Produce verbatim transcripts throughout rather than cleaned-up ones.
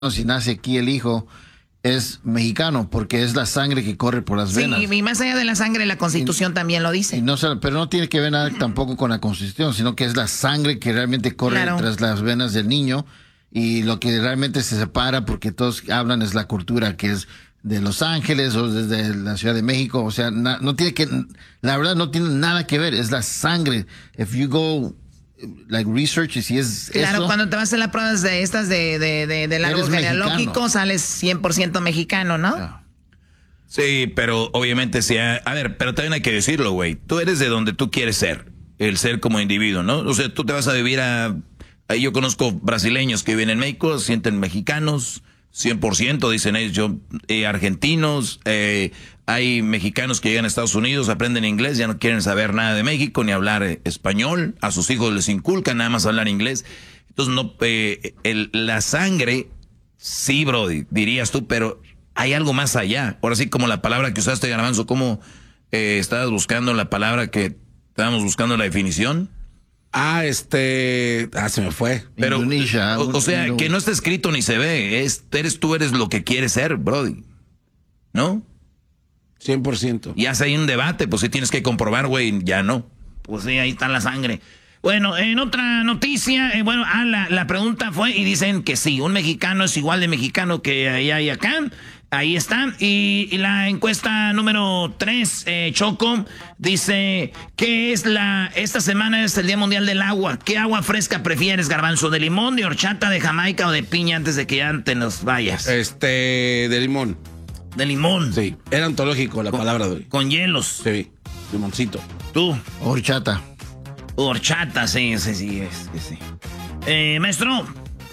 si nace aquí el hijo, es mexicano, porque es la sangre que corre por las venas. Sí, y más allá de la sangre, la Constitución y, también lo dice. Y no, pero no tiene que ver nada tampoco con la Constitución, sino que es la sangre que realmente corre claro. tras las venas del niño, y lo que realmente se separa, porque todos hablan, es la cultura que es de Los Ángeles o desde la Ciudad de México. O sea, na, no tiene que, la verdad no tiene nada que ver, es la sangre. If you go... like research, y si es claro, eso, cuando te vas a hacer las pruebas de estas de, de, de, del árbol genealógico, mexicano. Sales cien por ciento mexicano, ¿no? Yeah. Sí, pero obviamente sí. A, a ver, pero también hay que decirlo, güey. Tú eres de donde tú quieres ser, el ser como individuo, ¿no? O sea, tú te vas a vivir a... a yo conozco brasileños que viven en México, se sienten mexicanos, cien por ciento, dicen ellos, yo, eh, argentinos, eh, hay mexicanos que llegan a Estados Unidos, aprenden inglés, ya no quieren saber nada de México, ni hablar eh, español, a sus hijos les inculcan nada más hablar inglés. Entonces, no, eh, el, la sangre, sí, bro, dirías tú, pero hay algo más allá. Ahora sí, como la palabra que usaste, Garbanzo, ¿cómo eh, estabas buscando la palabra que estábamos buscando la definición? Ah, este... Ah, se me fue. Pero, Indonesia, o, o sea, que no está escrito ni se ve. Es, eres tú, eres lo que quieres ser, brody. ¿No? cien por ciento. Y hace ahí un debate, pues si tienes que comprobar, güey, ya no. Pues sí, ahí está la sangre. Bueno, en otra noticia, eh, bueno, ah, la, la pregunta fue, y dicen que sí, un mexicano es igual de mexicano que allá y acá. Ahí está. Y, y la encuesta número tres, eh, Choco, dice, ¿qué es la... Esta semana es el Día Mundial del Agua. ¿Qué agua fresca prefieres, Garbanzo? ¿De limón, de horchata, de Jamaica o de piña antes de que ya te nos vayas? Este, de limón. ¿De limón? Sí, era ontológico la con, palabra de hoy. ¿Con hielos? Sí, limoncito. ¿Tú? Horchata. Horchata, sí, sí, sí, es, sí. Eh, maestro.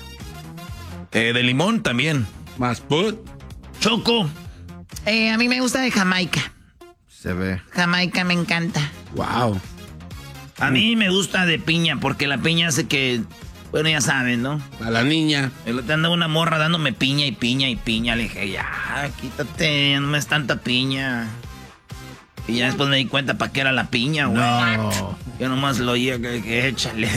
Eh, de limón también. Más put. Choco. Eh, a mí me gusta de Jamaica. Se ve. Jamaica me encanta. Wow. A mí me gusta de piña, porque la piña hace que... Bueno, ya saben, ¿no? A la niña. El otro andaba una morra dándome piña y piña y piña. Le dije, ya, quítate, no me es tanta piña. Y ya después me di cuenta para qué era la piña, güey. No. Yo nomás lo oía que, que échale.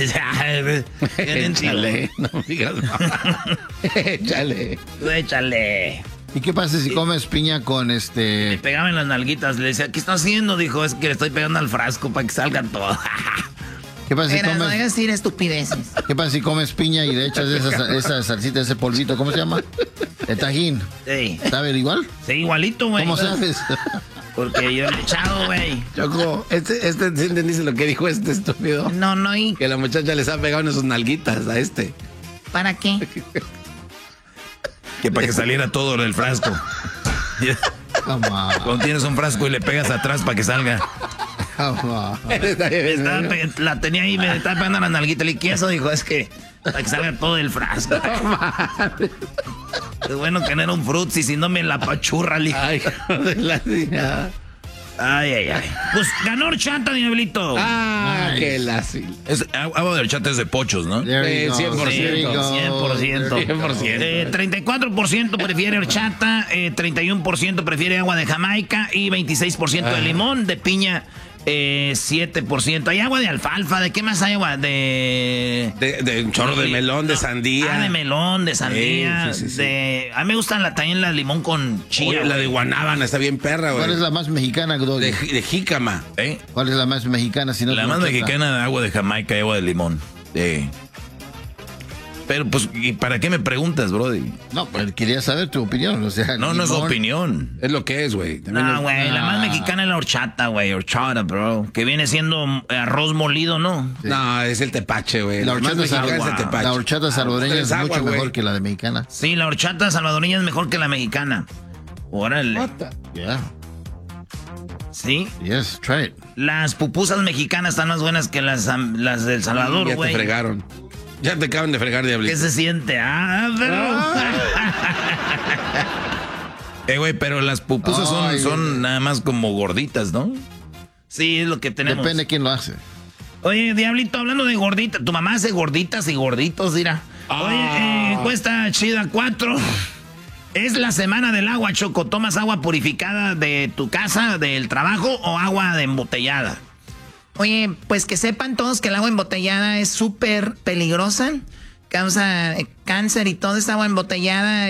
Échale. No digas nada. Échale. Tú échale. ¿Y qué pasa si comes piña con este...? Me pegaba en las nalguitas. Le decía, ¿qué está haciendo? Dijo, es que le estoy pegando al frasco para que salga todo. ¿Qué pasa si Era, comes... no dejes decir estupideces. ¿Qué pasa si comes piña y le echas esa, esa salsita, ese polvito? ¿Cómo se llama? El tajín. Sí. ¿Sabe igual? Sí, igualito, güey. ¿Cómo sabes? Porque yo le he echado, güey. Choco, este, este, ¿entendiste lo que dijo este estúpido? No, no, y... Que la muchacha les ha pegado en sus nalguitas a este. ¿Para qué? Que para que saliera todo en el frasco. Cuando tienes un frasco y le pegas atrás para que salga. Estaba, la tenía ahí, me estaba pegando la nalguita. Le dije, eso, dijo, es que para que salga todo el frasco. Es bueno que no era un frutzi, si no me la pachurra, le Ay, joder, la niña. Ay, ay, ay. Pues ganó horchata, Diablito. Ah, nice. Qué la es agua de horchata es de pochos, ¿no? Eh, cien por ciento. cien por ciento. cien por ciento. Eh, treinta y cuatro por ciento prefiere horchata, eh, treinta y uno por ciento prefiere agua de Jamaica y veintiséis por ciento de limón, de piña. Eh, siete por ciento. Hay agua de alfalfa. ¿De qué más hay agua? De... De, de un chorro de melón, de sandía. Ah, de melón, de sandía. Sí, sí, sí, de... Sí. A mí me gusta la, también la de limón con chía. Oye, la de guanábana está bien perra, güey. ¿Cuál es la más mexicana, Doggy? De, de jícama. ¿Eh? ¿Cuál es la más mexicana? Si no la más horchata? Mexicana de agua de Jamaica y agua de limón. Eh. Pero, pues, ¿y para qué me preguntas, brody? No, pues quería saber tu opinión, o sea... No, limón. No es opinión. Es lo que es, güey. No, güey, ah. La más mexicana es la horchata, güey, horchata, bro. Que viene siendo arroz molido, ¿no? Sí. No, es el tepache, güey. La horchata es el tepache. La horchata salvadoreña ah, es agua, mucho wey. mejor que la de mexicana. Sí, la horchata salvadoreña es mejor que la mexicana. Órale. What the? Yeah. ¿Sí? Yes, try it. Las pupusas mexicanas están más buenas que las, las del Salvador, güey. Ya te fregaron. Ya te acaban de fregar, Diablito. ¿Qué se siente? Ah, pero... eh, güey, pero las pupusas son, Ay, son nada más como gorditas, ¿no? Sí, es lo que tenemos. Depende de quién lo hace. Oye, Diablito, hablando de gorditas, tu mamá hace gorditas y gorditos, mira. Ah. Oye, eh, cuesta chida cuatro. Es la semana del agua, Choco. ¿Tomas agua purificada de tu casa, del trabajo o agua de embotellada? Oye, pues que sepan todos que el agua embotellada es súper peligrosa. causa cáncer y todo esta agua embotellada